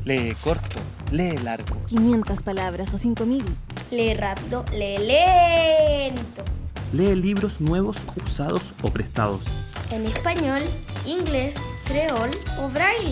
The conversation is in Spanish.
Lee corto, lee largo. 500 palabras o 5000. Lee rápido, lee lento. Lee libros nuevos, usados o prestados. En español, inglés, creol o braille.